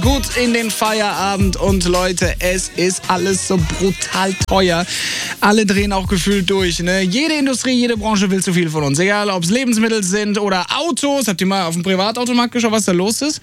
gut in den Feierabend und Leute, es ist alles so brutal teuer. Alle drehen auch gefühlt durch, ne? Jede Industrie, jede Branche will zu viel von uns. Egal, ob es Lebensmittel sind oder Autos. Habt ihr mal auf dem Privatautomarkt geschaut, was da los ist?